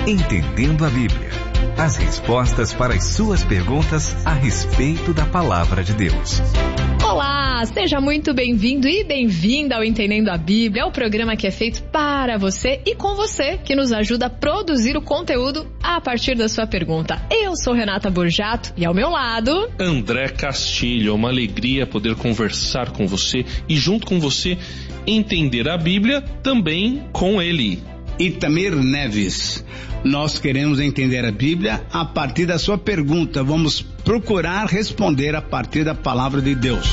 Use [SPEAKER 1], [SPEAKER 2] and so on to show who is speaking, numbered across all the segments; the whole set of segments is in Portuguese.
[SPEAKER 1] Entendendo a Bíblia. As respostas para as suas perguntas a respeito da Palavra de Deus.
[SPEAKER 2] Olá, seja muito bem-vindo e bem-vinda ao Entendendo a Bíblia, o programa que é feito para você e com você, que nos ajuda a produzir o conteúdo a partir da sua pergunta. Eu sou Renata Borjato e ao meu lado...
[SPEAKER 3] André Castilho. É uma alegria poder conversar com você e junto com você entender a Bíblia também com ele.
[SPEAKER 4] Itamir Neves. Nós queremos entender a Bíblia a partir da sua pergunta. Vamos procurar responder a partir da palavra de Deus.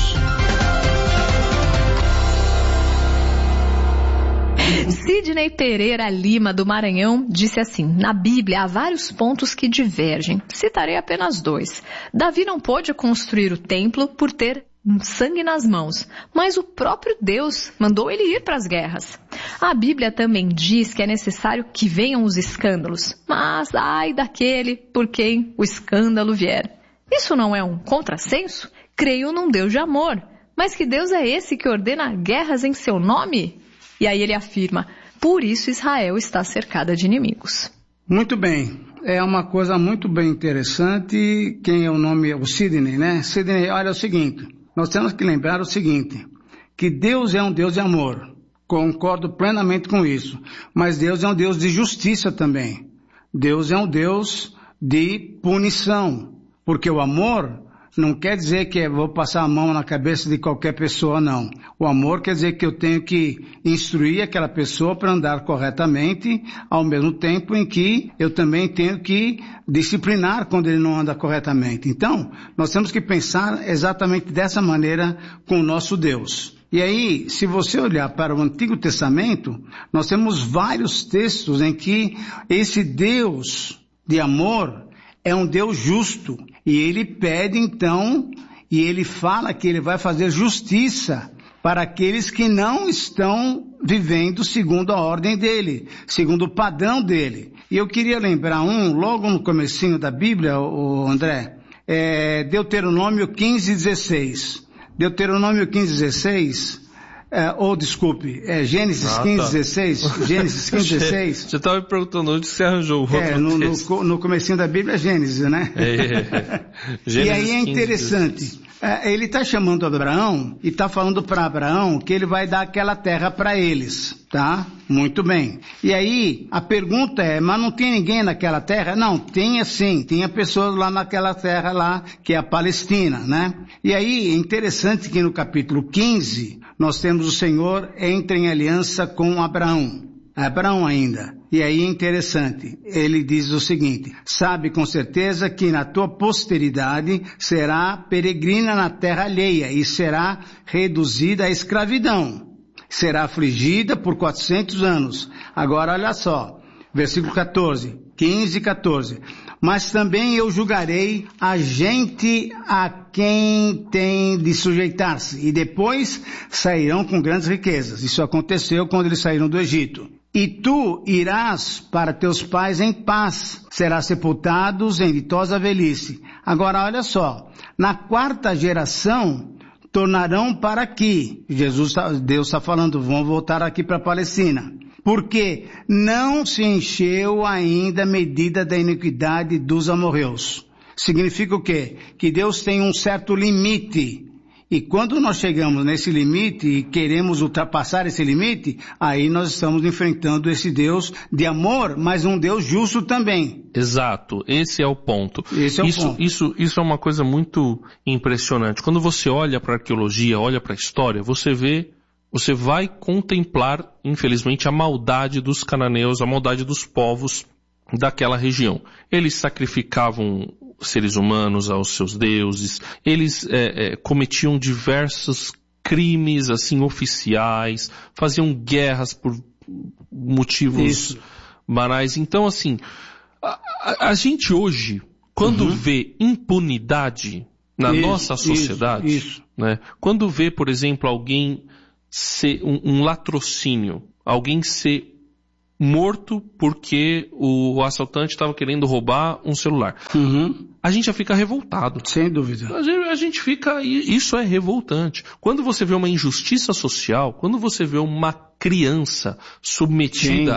[SPEAKER 2] Sidney Pereira Lima, do Maranhão, disse assim: na Bíblia há vários pontos que divergem. Citarei apenas 2. Davi não pôde construir o templo por ter sangue nas mãos, mas o próprio Deus mandou ele ir para as guerras. A Bíblia também diz que é necessário que venham os escândalos, mas ai daquele por quem o escândalo vier. Isso não é um contrassenso? Creio num Deus de amor, mas que Deus é esse que ordena guerras em seu nome? E aí ele afirma: por isso Israel está cercada de inimigos.
[SPEAKER 4] Muito bem, é uma coisa muito bem interessante. Quem é o nome? O Sidney, né? Sidney, olha o seguinte, nós temos que lembrar o seguinte, que Deus é um Deus de amor. Concordo plenamente com isso. Mas Deus é um Deus de justiça também. Deus é um Deus de punição. Porque o amor não quer dizer que eu vou passar a mão na cabeça de qualquer pessoa, não. O amor quer dizer que eu tenho que instruir aquela pessoa para andar corretamente, ao mesmo tempo em que eu também tenho que disciplinar quando ele não anda corretamente. Então, nós temos que pensar exatamente dessa maneira com o nosso Deus. E aí, se você olhar para o Antigo Testamento, nós temos vários textos em que esse Deus de amor é um Deus justo. E ele pede então, e ele fala que ele vai fazer justiça para aqueles que não estão vivendo segundo a ordem dele, segundo o padrão dele. E eu queria lembrar logo no comecinho da Bíblia, o André, Deuteronômio 15:16. Deuteronômio 15:16, Gênesis 15:16, Gênesis 15:16.
[SPEAKER 3] Você estava me perguntando onde você arranjou o outro
[SPEAKER 4] no comecinho da Bíblia é Gênesis, né?
[SPEAKER 3] Gênesis.
[SPEAKER 4] E aí é interessante, ele está chamando Abraão e está falando para Abraão que ele vai dar aquela terra para eles, tá? Muito bem. E aí a pergunta é, mas não tem ninguém naquela terra? Não, tinha sim, tinha pessoas lá naquela terra lá, que é a Palestina, né? E aí é interessante que no capítulo 15, nós temos o Senhor entra em aliança com Abraão ainda. E aí é interessante, ele diz o seguinte: sabe com certeza que na tua posteridade será peregrina na terra alheia e será reduzida à escravidão. Será afligida por 400 anos. Agora olha só, versículo 15:14. Mas também eu julgarei a gente a quem tem de sujeitar-se, e depois sairão com grandes riquezas. Isso aconteceu quando eles saíram do Egito. E tu irás para teus pais em paz, serás sepultados em ditosa velhice. Agora olha só, na 4ª geração tornarão para aqui. Deus está falando, vão voltar aqui para a Palestina. Porque não se encheu ainda a medida da iniquidade dos amorreus. Significa o quê? Que Deus tem um certo limite. E quando nós chegamos nesse limite e queremos ultrapassar esse limite, aí nós estamos enfrentando esse Deus de amor, mas um Deus justo também.
[SPEAKER 3] Exato, esse é o ponto.
[SPEAKER 4] Ponto.
[SPEAKER 3] Isso é uma coisa muito impressionante. Quando você olha para a arqueologia, olha para a história, você vai contemplar, infelizmente, a maldade dos cananeus, a maldade dos povos daquela região. Eles sacrificavam seres humanos aos seus deuses, eles cometiam diversos crimes assim oficiais, faziam guerras por motivos banais. Então assim, a gente hoje, quando vê impunidade na nossa sociedade, né? Quando vê, por exemplo, alguém ser um latrocínio, alguém ser morto porque o assaltante estava querendo roubar um celular. A gente já fica revoltado.
[SPEAKER 4] Sem dúvida.
[SPEAKER 3] A gente fica... Isso é revoltante. Quando você vê uma injustiça social, quando você vê uma criança submetida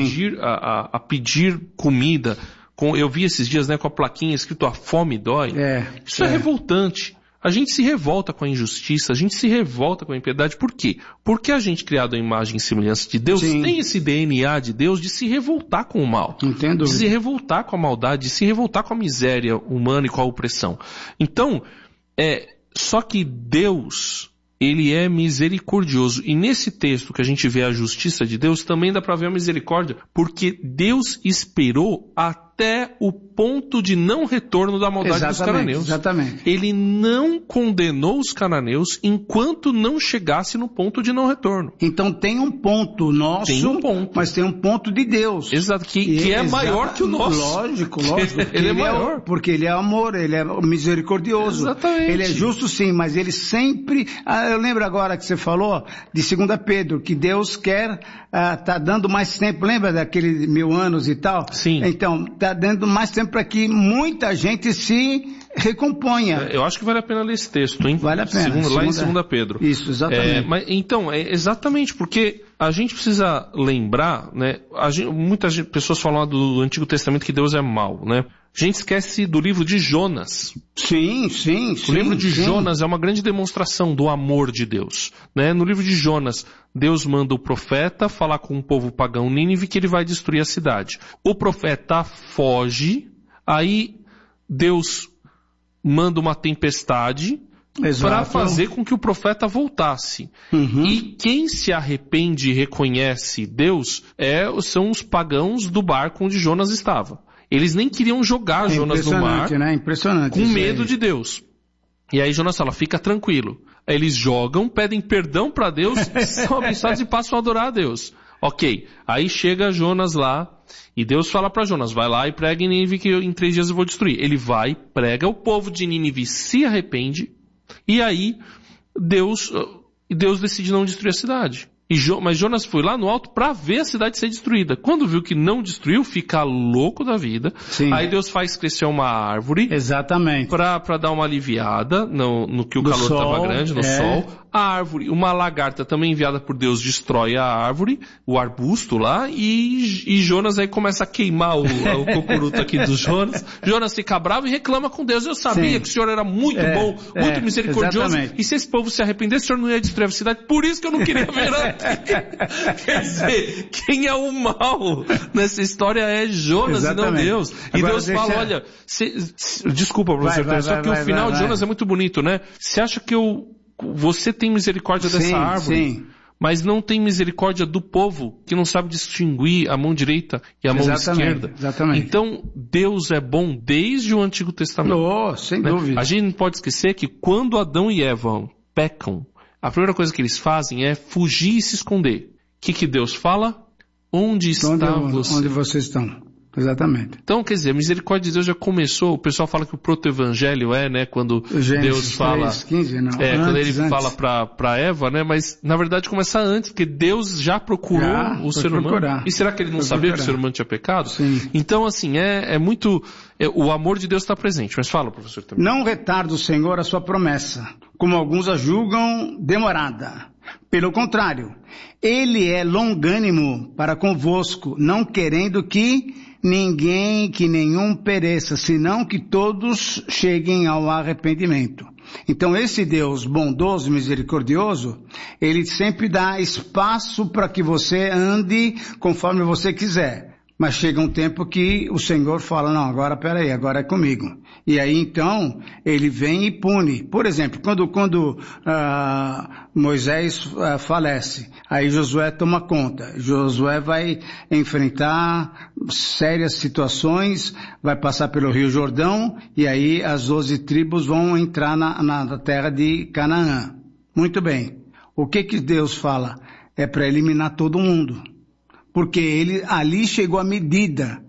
[SPEAKER 3] a pedir comida, eu vi esses dias, né, com a plaquinha escrito "a fome dói", isso é revoltante. A gente se revolta com a injustiça, a gente se revolta com a impiedade. Por quê? Porque a gente, criado à imagem e semelhança de Deus, tem esse DNA de Deus de se revoltar com o mal.
[SPEAKER 4] Entendo.
[SPEAKER 3] De se revoltar com a maldade, de se revoltar com a miséria humana e com a opressão. Então, só que Deus, Ele é misericordioso. E nesse texto que a gente vê a justiça de Deus, também dá para ver a misericórdia. Porque Deus esperou até o ponto de não retorno da maldade dos cananeus.
[SPEAKER 4] Exatamente.
[SPEAKER 3] Ele não condenou os cananeus enquanto não chegasse no ponto de não retorno.
[SPEAKER 4] Então tem um ponto nosso, mas tem um ponto de Deus.
[SPEAKER 3] Exato, que é maior que o nosso.
[SPEAKER 4] Lógico.
[SPEAKER 3] Ele é maior.
[SPEAKER 4] Porque ele é amor, ele é misericordioso.
[SPEAKER 3] Exatamente.
[SPEAKER 4] Ele é justo sim, mas ele sempre... eu lembro agora que você falou de 2 Pedro, que Deus quer tá dando mais tempo. Lembra daqueles 1000 anos e tal?
[SPEAKER 3] Sim.
[SPEAKER 4] Então, tá dando mais tempo para que muita gente se recomponha.
[SPEAKER 3] Eu acho que vale a pena ler esse texto, hein?
[SPEAKER 4] Vale a pena.
[SPEAKER 3] Lá em 2 Pedro.
[SPEAKER 4] Isso, exatamente.
[SPEAKER 3] Exatamente, porque a gente precisa lembrar, né? Muitas pessoas falam lá do Antigo Testamento que Deus é mau, né? A gente esquece do livro de Jonas.
[SPEAKER 4] Sim.
[SPEAKER 3] O livro de Jonas é uma grande demonstração do amor de Deus, né? No livro de Jonas, Deus manda o profeta falar com o povo pagão Nínive que ele vai destruir a cidade. O profeta foge, aí Deus manda uma tempestade para fazer com que o profeta voltasse. E quem se arrepende e reconhece Deus
[SPEAKER 4] são
[SPEAKER 3] os pagãos do barco onde Jonas estava. Eles nem queriam jogar Jonas no mar,
[SPEAKER 4] né? Impressionante,
[SPEAKER 3] com medo de Deus. E aí Jonas fala, fica tranquilo. Aí eles jogam, pedem perdão para Deus, são abençoados e passam a adorar a Deus. Ok, aí chega Jonas lá, e Deus fala para Jonas, vai lá e prega em Nínive que em 3 dias eu vou destruir. Ele vai, prega, o povo de Nínive se arrepende, e aí Deus decide não destruir a cidade. Mas Jonas foi lá no alto para ver a cidade ser destruída. Quando viu que não destruiu, fica louco da vida.
[SPEAKER 4] Sim.
[SPEAKER 3] Aí Deus faz crescer uma árvore.
[SPEAKER 4] Exatamente.
[SPEAKER 3] Para dar uma aliviada no que o calor estava grande, no sol. A árvore, uma lagarta também enviada por Deus, destrói a árvore, o arbusto lá, e Jonas aí começa a queimar o cocuruto aqui do Jonas. Jonas fica bravo e reclama com Deus. Eu sabia que o Senhor era muito bom, muito misericordioso,
[SPEAKER 4] exatamente.
[SPEAKER 3] E se esse povo se arrependesse, o Senhor não ia destruir a cidade, por isso que eu não queria ver aqui. Quer dizer, quem é o mal nessa história é Jonas e não Deus. E agora Deus fala, olha, desculpa, professor, só que o final de Jonas é muito bonito, né? Você acha que você tem misericórdia dessa árvore, mas não tem misericórdia do povo, que não sabe distinguir a mão direita e a mão esquerda.
[SPEAKER 4] Exatamente.
[SPEAKER 3] Então, Deus é bom desde o Antigo Testamento.
[SPEAKER 4] Sem dúvida.
[SPEAKER 3] A gente não pode esquecer que quando Adão e Eva pecam, a primeira coisa que eles fazem é fugir e se esconder. O que Deus fala? Onde
[SPEAKER 4] vocês estão? Exatamente.
[SPEAKER 3] Então, quer dizer, a misericórdia de Deus já começou. O pessoal fala que o proto-evangelho né, quando Deus fala...
[SPEAKER 4] 3:15, não.
[SPEAKER 3] Quando ele fala para Eva, né, mas na verdade começa antes, porque Deus já procurou o ser humano. E será que ele não sabia que o ser humano tinha pecado?
[SPEAKER 4] Sim.
[SPEAKER 3] Então, assim, é muito... o amor de Deus está presente. Mas fala, professor, também.
[SPEAKER 4] Não retarda o Senhor a sua promessa, como alguns a julgam demorada. Pelo contrário, Ele é longânimo para convosco, não querendo que nenhum pereça, senão que todos cheguem ao arrependimento. Então esse Deus bondoso e misericordioso, Ele sempre dá espaço para que você ande conforme você quiser. Mas chega um tempo que o Senhor fala, não, agora é comigo. E aí então, Ele vem e pune. Por exemplo, quando Moisés falece, aí Josué toma conta. Josué vai enfrentar sérias situações, vai passar pelo Rio Jordão, e aí as 12 tribos vão entrar na terra de Canaã. Muito bem. O que Deus fala? É para eliminar todo mundo. Porque ali chegou a medida.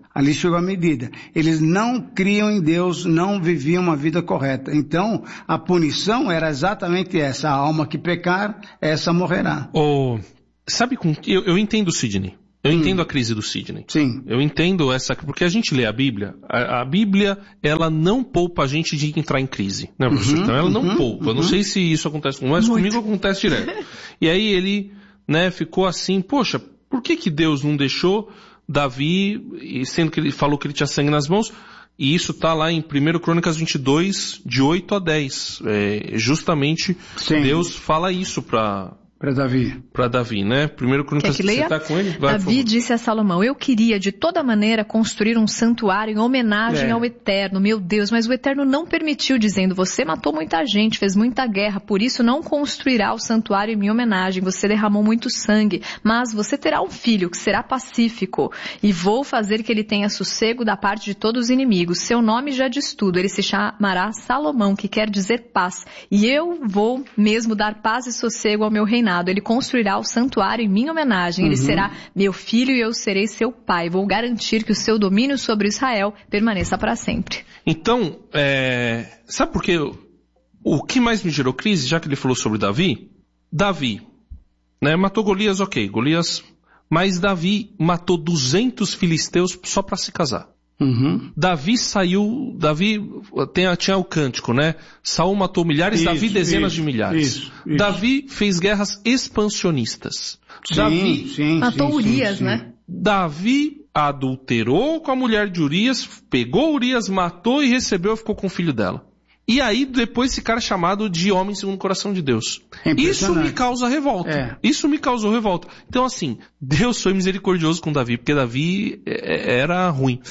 [SPEAKER 4] Eles não criam em Deus, não viviam uma vida correta. Então, a punição era exatamente essa. A alma que pecar, essa morrerá.
[SPEAKER 3] Sabe, eu entendo, Sidney. Eu entendo a crise do Sidney.
[SPEAKER 4] Sim.
[SPEAKER 3] Eu entendo essa, porque a gente lê a Bíblia, a Bíblia, ela não poupa a gente de entrar em crise, né, professor? Então ela não poupa. Eu não sei se isso acontece, mas comigo acontece direto. E aí ele, né, ficou assim, poxa, por que Deus não deixou Davi, sendo que ele falou que ele tinha sangue nas mãos? E isso está lá em 1 Crônicas 22, de 8 a 10. Justamente Deus fala isso para Davi, né? 1 Crônicas, você está com ele? Vai,
[SPEAKER 2] Davi disse a Salomão, eu queria de toda maneira construir um santuário em homenagem ao Eterno, meu Deus, mas o Eterno não permitiu, dizendo, você matou muita gente, fez muita guerra, por isso não construirá o santuário em minha homenagem, você derramou muito sangue, mas você terá um filho que será pacífico, e vou fazer que ele tenha sossego da parte de todos os inimigos, seu nome já diz tudo, ele se chamará Salomão, que quer dizer paz, e eu vou mesmo dar paz e sossego ao meu reinado. Ele construirá o santuário em minha homenagem. Ele será meu filho e eu serei seu pai. Vou garantir que o seu domínio sobre Israel permaneça para sempre.
[SPEAKER 3] Então, sabe por quê? O que mais me gerou crise, já que ele falou sobre Davi, né, matou Golias, ok, Golias, mas Davi matou 200 filisteus só para se casar. Davi tinha o cântico, né? Saul matou milhares, Davi dezenas de milhares. Isso. Davi fez guerras expansionistas.
[SPEAKER 2] Matou Urias, né?
[SPEAKER 3] Davi adulterou com a mulher de Urias, pegou Urias, matou e recebeu e ficou com o filho dela. E aí depois esse cara é chamado de homem segundo o coração de Deus. Isso me causa revolta. Isso me causou revolta. Então assim, Deus foi misericordioso com Davi, porque Davi era ruim.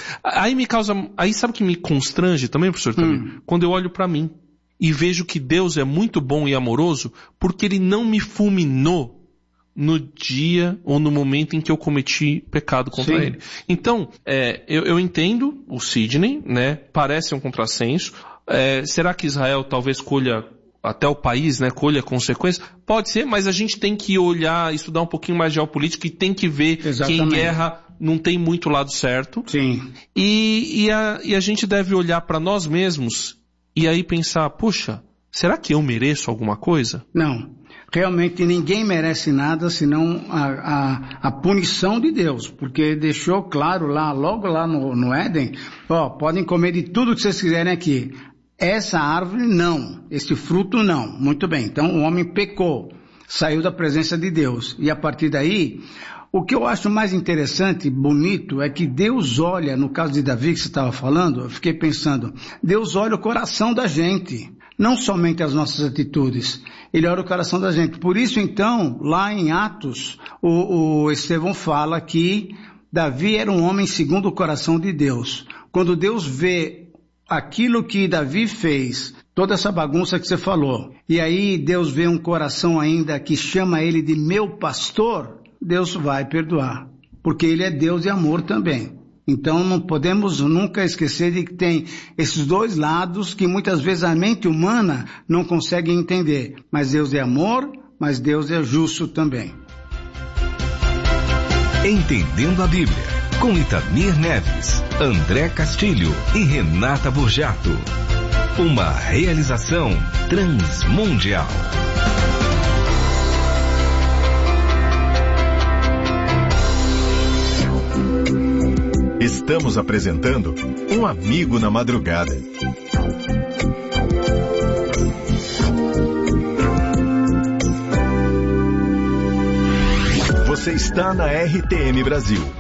[SPEAKER 3] Aí sabe o que me constrange também, professor? Quando eu olho para mim e vejo que Deus é muito bom e amoroso, porque ele não me fulminou no dia ou no momento em que eu cometi pecado contra ele. Então, eu entendo o Sidney, né? Parece um contrassenso. Será que Israel talvez colha, até o país, né, colha consequências? Pode ser, mas a gente tem que olhar, estudar um pouquinho mais de geopolítica e tem que ver que em guerra não tem muito lado certo.
[SPEAKER 4] Sim.
[SPEAKER 3] E a gente deve olhar para nós mesmos e aí pensar, poxa, será que eu mereço alguma coisa?
[SPEAKER 4] Não. Realmente ninguém merece nada senão a punição de Deus, porque deixou claro logo lá no Éden, podem comer de tudo que vocês quiserem aqui. Essa árvore não, esse fruto não. Muito bem, então o homem pecou, saiu da presença de Deus. E a partir daí, o que eu acho mais interessante, bonito, é que Deus olha, no caso de Davi que você estava falando, eu fiquei pensando, Deus olha o coração da gente, não somente as nossas atitudes, ele olha o coração da gente. Por isso então, lá em Atos, o Estevão fala que Davi era um homem segundo o coração de Deus. Quando Deus vê aquilo que Davi fez, toda essa bagunça que você falou, e aí Deus vê um coração ainda que chama ele de meu pastor, Deus vai perdoar, porque ele é Deus de amor também. Então não podemos nunca esquecer de que tem esses dois lados que muitas vezes a mente humana não consegue entender. Mas Deus é amor, mas Deus é justo também.
[SPEAKER 1] Entendendo a Bíblia, com Itamir Neves, André Castilho e Renata Burjato. Uma realização Transmundial.
[SPEAKER 5] Estamos apresentando Um Amigo na Madrugada. Você está na RTM Brasil.